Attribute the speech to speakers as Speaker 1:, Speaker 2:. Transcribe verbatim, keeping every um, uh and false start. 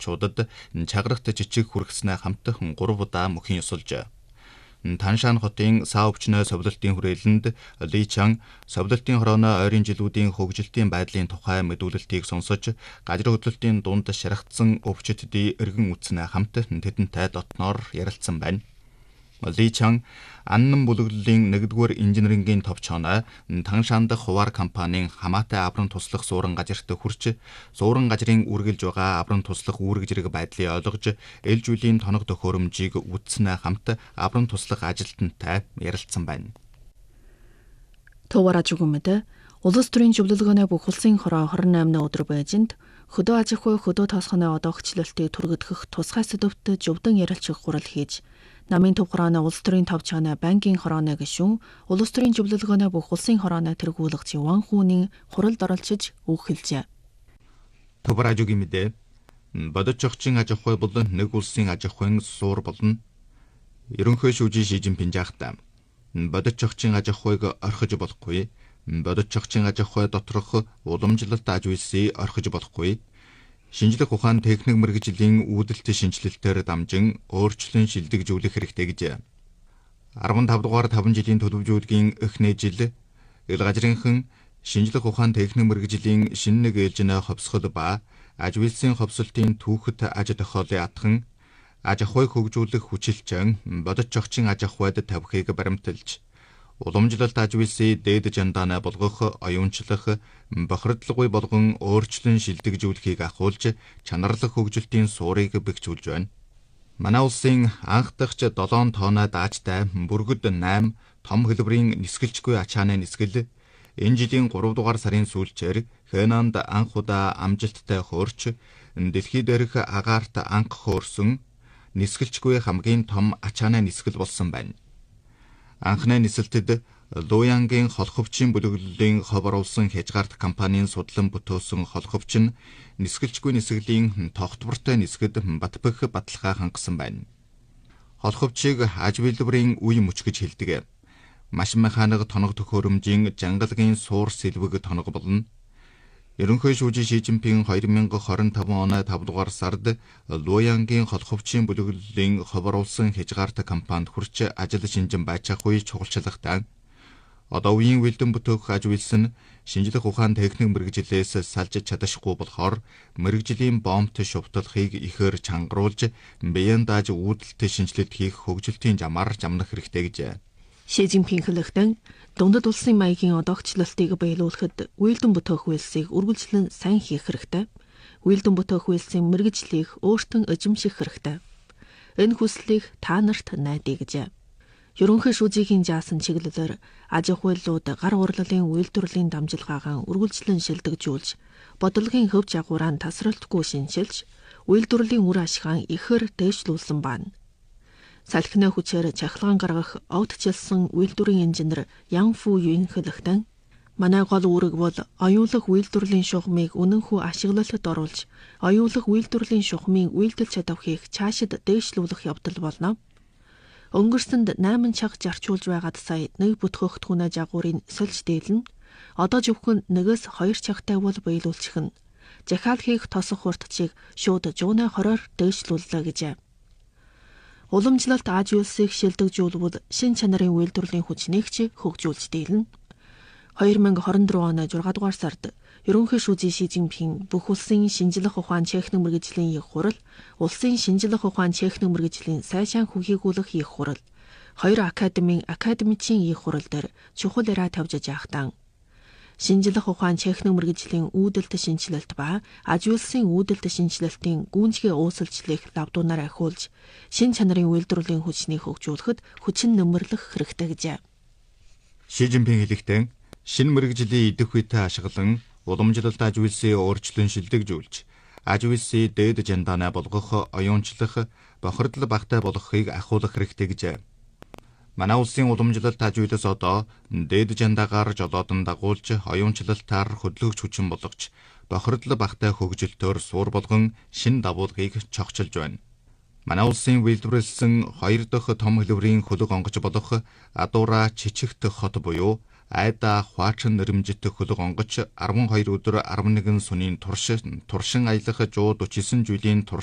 Speaker 1: очуудад чагарагт жижиг хүргэснээ хамтхан гурав удаа мөхийн ёсолж. Таншан хотын Саа өвчнөө совлолтын хүрээлэнд Ли Чан совлолтын хорооно ойрын жилүүдийн хөгжилтийн байдлын тухай мэдүүлэлтийг сонсож, газар хөдлөлтийн дунд шаргацсан өвчтдийн эргэн үтснээ хамтхан тэдэнтэй дотноор ярилцсан байна. Ли Чан аннан бүлэглэлийн нэгдүгээр инженерингийн товчооноо Таншан дахь хуваар компанийн хамаатай аврам туслах суурин газарт хүрч, суурин газрын үргэлж байгаа аврам туслах үүрэг зэрэг байдлыг ойлгож, ээлж үеийн тоног төхөөрөмжийг үтснээ хамт аврам туслах ажилтнтай ярилцсан байна.
Speaker 2: Товара жугумэд улс төрийн зөвлөлгөөнөө бүх улсын хороо хорин наймны өдөр байжинд хөдөө аж ахуй хөдөө тоосгоны одоогчлолтыг түргэтгэх тусгай сэдвт зөвдөн ярилцах хурал хийж, намын төв хорооно улс төрийн товчооноо банкийн хорооно гишүүн улс төрийн зөвлөлгөөнөө бүх улсын хорооно тэргүүлэх Ван Хүнийн хуралд оролцож үг хэлжээ.
Speaker 1: Товара жугимэд бодож огчийн аж ахуй бол нэг улсын аж ахуйн суур болно. Ерөнхий шүүжийн Ши Жинпин жаахтаа бодож огчийн аж ахуйг орхиж болохгүй. Бодож огчийн аж ахуй доторх уламжлалт аж үйлсийг орхиж болохгүй. Шинжлэх ухаан техник мэргэжлийн үүдэлт шинжилэлтээр дамжин өөрчлөн шилдэгжүүлэх хэрэгтэй гэж. арван тав дугаар таван жилийн төлөвлөжүүлгийн эхний жил ил газрынхан шинжлэх ухаан техник мэргэжлийн шинэ нэг ээлжинэ ховсгол ба аж үйлсийн ховсолтын түүхэт аж тохиолын атхан аж ахуйг хөгжүүлэх хүчилчэн бодож огчийн аж ахуйд тавихыг баримталж, уламжлалт аж үйлсийг дээд жандаанаа болгох, оюунчлах, бохирдлоггүй болгон өөрчлөн шилдэгжүүлэхийг ахуулж, чанарлах хөгжилтийн суурийг бэхжүүлж байна. Манай улсын анх дахь долоон тооноо даажтай бүргэд найм том хэлбэрийн нисгэлжгүй ачааны нисгэл энэ жилийн гурав дугаар сарын сүүлчээр Хэнанд анх удаа амжилттай хөөрч, дэлхий дээрх агаарт анх хөөрсөн нисгэлжгүй хамгийн том ачааны нисгэл болсон байна. Анхны нисэлтэд Луянгийн холховчийн бүлэглэлийн хов оруулсан хязгаарт компанийн судлан бүтөөсөн холховч нь нисгэлжгүй нисгэлийн тогтвортой нисгэд батбэх баталгаа хангасан байна. Холховчийг аж билбэрийн үе мөч гэж хэлдэг. Машин механик тоног төхөөрөмжийн жангалагын суур сэлвэг тоног болно. Ерөнхий шүүжийн Ши Жинпин хоёр мянга хорин таван оны тав дугаар сард Луянгийн холховчийн бүлэглэлийн хов оруулсан хязгаарт компанид хүрч ажил шинжин байж ахуй чухалчлагтай. Одоо үеийн үйлдэн бүтээх аж үйлс нь шинжлэх ухаан техник мэргэжлээс салж чадашгүй болохоор мэргэжлийн бомбт шувталхыг ихээр чангаруулж, биеийн дааж үүдэлт шинжилэлт хийх хөгжилтийн замаар замнах хэрэгтэй гэж.
Speaker 2: Ши Жинпин хэлэхдээ дундад улсын маягийн одоогчлолтыг биелүүлэхэд үйлдэн бүтээх үйлсийг үргэлжлэн сайн хийх хэрэгтэй. Үйлдэн бүтээх үйлсийн мэргэжлийг өөртөө эзэмших хэрэгтэй. Энэ хүслийг та нарт найдаа гэж. Ерөнхий шүүжийн жаасан чиглэлээр аж ахуйлууд гар урлалын үйлдвэрлэлийн дамжилгаагаа үргэлжлэн шилдэгжүүлж, бодлогын хөв жагуураа тасралтгүй шинжилж, үйлдвэрлэлийн үр ашгаан ихээр дээшлүүлсэн байна. Салхины хүчээр чахалгаан гаргах огтчилсан үйлдвэрийн инженер Ян Фу Юн хэлэхдээ манай гол үүрэг бол оюулах үйлдвэрлэлийн шугамыг үнэнхүү ашиглалтад оруулж, оюулах үйлдвэрлэлийн шугамын үйлдэл чадварыг цаашид дээшлүүлэх явдал болно. Өнгөрсөнд найман чаг зарчуулж байгаад сая нэг бүтгэгдэхүүнээ жагуурын сольж дийлнэ. Одоо зөвхөн нэгээс хоёр чагтай бол биелүүлчих нь. Захиал хийх тосох хурдчийг шууд жуунаа хороор дээшлүүллээ гэж. Уламжлалт аж үйлсийг шилдэгжүүлбэл шин чанарын үйлдвэрлэлийн хүчнийг ч хөгжүүлж дийлнэ. хоёр мянга хорин дөрөв оны зургаан дугаар сард ерөнхий шүүжийн Ши Жинпин бүх улсын шинжлэх ухаан техник мэргэжлийн их хурал, улсын шинжлэх ухаан техник мэргэжлийн сайшаан хүхийгүүлэх их хурал, хоёр академийн академичийн их хурал дээр чухал яриа тавьж яахтан шинжлэх ухаан техник мэргэжлийн үүдэлт шинжилэлт ба аж үйлсийн үүдэлт шинжилэлтийн гүйцэтгэх уусалчлалыг лавдуунаар ахиулж, шин чанарын үйлдвэрлэлийн хүчнийг хөгжүүлэхэд хүчин нэмэрлэх хэрэгтэй гэж.
Speaker 1: Ши Жинпин хэлэхдээ шинэ мэргэжлийн идэх үетэй ашиглан уламжлалт аж үйлсийг өөрчлөн шилдэгжүүлж, аж үйлсийг дээд жандаанаа болгох, оюунчлах, бохирдол багтай болгохыг ахиулах хэрэгтэй гэж. Манай улсын уламжлалт аж үйлс одоо дээд жандаагаар жолоодон дагуулж, оюунчлалтаар хөдөлгөгч хүчин болгож, бохирдол багтай хөгжилтөөр суур болгон шин давуулгыг чогчилж байна. Манай улсын үйлдвэрлэсэн хоёр дахь том хэлбэрийн хөлөг онгоц болох Адуура Чичигт хот буюу Айда Хуачин нэрмжит хөлөг онгоц арван хоёр өдөр арван нэгэн сүнийн турш туршин аялах сто forty-nine жилийн турш